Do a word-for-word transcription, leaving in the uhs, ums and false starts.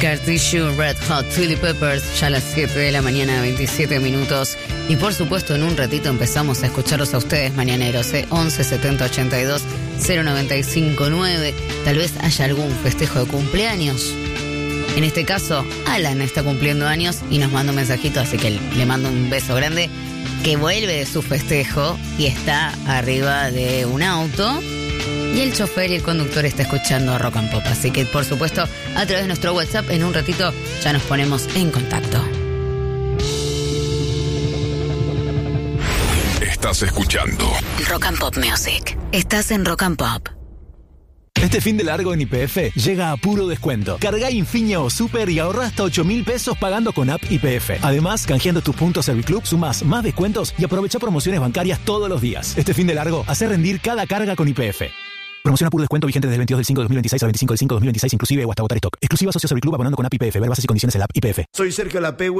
Scar Tissue, Red Hot Chili Peppers, ya a las siete de la mañana, veintisiete minutos. Y por supuesto, en un ratito empezamos a escucharlos a ustedes, mañaneros, ¿eh? once setenta ochenta y dos cero noventa y cinco nueve. Tal vez haya algún festejo de cumpleaños. En este caso, Alan está cumpliendo años y nos manda un mensajito, así que le mando un beso grande, que vuelve de su festejo y está arriba de un auto. Y el chofer y el conductor está escuchando Rock and Pop. Así que, por supuesto, a través de nuestro WhatsApp, en un ratito ya nos ponemos en contacto. Estás escuchando Rock and Pop Music. Estás en Rock and Pop. Este fin de largo en Y P F llega a puro descuento. Cargá Infinia o Super y ahorrá hasta ocho mil pesos pagando con app Y P F. Además, canjeando tus puntos Serviclub, sumás más descuentos y aprovecha promociones bancarias todos los días. Este fin de largo, hace rendir cada carga con Y P F. Promoción a puro descuento vigente desde el veintidós del cinco de dos mil veintiséis al veinticinco del cinco de dos mil veintiséis, inclusive o hasta agotar stock. Exclusiva socio Serviclub abonando con app Y P F. Ver bases y condiciones en la app Y P F. Soy Sergio Lapegui.